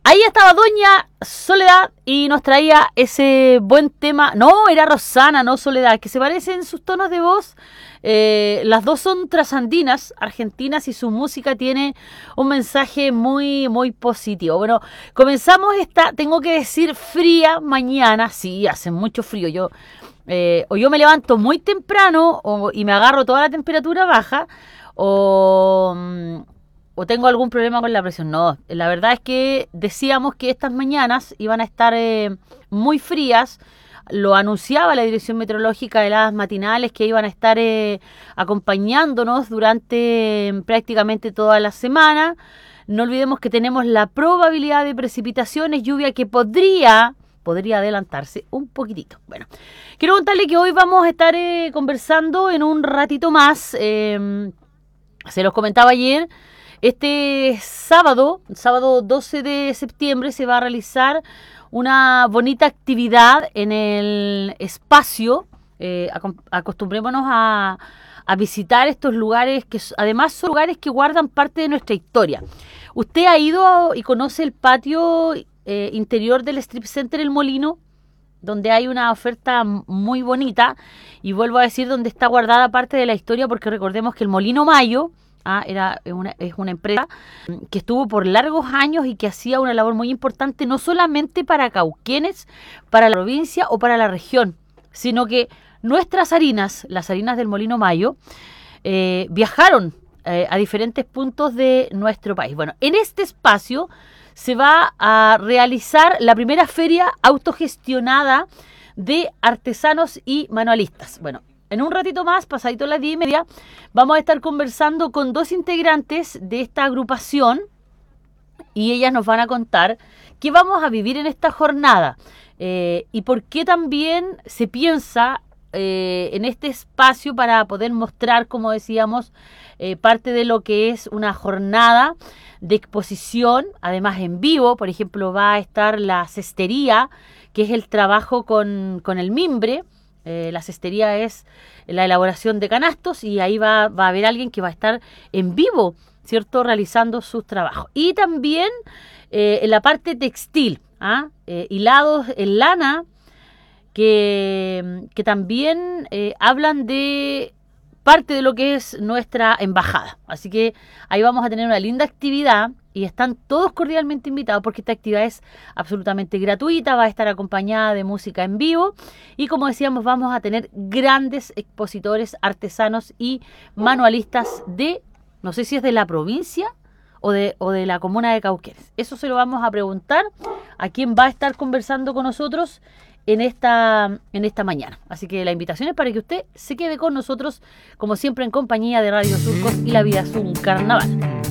Ahí estaba Doña Soledad y nos traía ese buen tema. No, era Rosana, no Soledad, que se parecen sus tonos de voz. Las dos son trasandinas, argentinas, y su música tiene un mensaje muy, muy positivo. Bueno, comenzamos esta, tengo que decir, fría mañana. Sí, hace mucho frío. O yo me levanto muy temprano y me agarro toda la temperatura baja, o tengo algún problema con la presión. No, la verdad es que decíamos que estas mañanas iban a estar muy frías. Lo anunciaba la Dirección Meteorológica de las matinales, que iban a estar acompañándonos durante prácticamente toda la semana. No olvidemos que tenemos la probabilidad de precipitaciones, lluvia que podría adelantarse un poquitito. Bueno, quiero contarle que hoy vamos a estar conversando en un ratito más. Se los comentaba ayer. Este sábado 12 de septiembre, se va a realizar una bonita actividad en el espacio. Acostumbrémonos a visitar estos lugares, que además son lugares que guardan parte de nuestra historia. ¿Usted ha ido y conoce el patio interior del Strip Center El Molino, donde hay una oferta muy bonita? Y vuelvo a decir, donde está guardada parte de la historia, porque recordemos que el Molino Mayo es una empresa que estuvo por largos años y que hacía una labor muy importante, no solamente para Cauquenes, para la provincia o para la región, sino que nuestras harinas, las harinas del Molino Mayo, viajaron a diferentes puntos de nuestro país. Bueno, en este espacio se va a realizar la primera feria autogestionada de artesanos y manualistas. Bueno, en un ratito más, pasadito a las 10:30, vamos a estar conversando con dos integrantes de esta agrupación, y ellas nos van a contar qué vamos a vivir en esta jornada y por qué también se piensa en este espacio para poder mostrar, como decíamos, parte de lo que es una jornada de exposición, además en vivo. Por ejemplo, va a estar la cestería, que es el trabajo con el mimbre. La cestería es la elaboración de canastos, y ahí va a haber alguien que va a estar en vivo, ¿cierto?, realizando sus trabajos. Y también en la parte textil, hilados en lana, que también hablan de parte de lo que es nuestra embajada. Así que ahí vamos a tener una linda actividad, y están todos cordialmente invitados, porque esta actividad es absolutamente gratuita, va a estar acompañada de música en vivo, y como decíamos, vamos a tener grandes expositores, artesanos y manualistas no sé si es de la provincia o de la comuna de Cauquenes. Eso se lo vamos a preguntar a quien va a estar conversando con nosotros en esta mañana. Así que la invitación es para que usted se quede con nosotros, como siempre, en compañía de Radio Surcos y La Vida es un Carnaval.